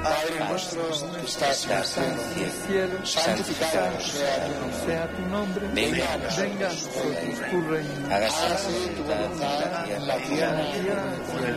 Padre nuestro que estás en el cielo, santificado sea tu nombre. Venga a nosotros tu reino. Hágase tu voluntad en la tierra como en el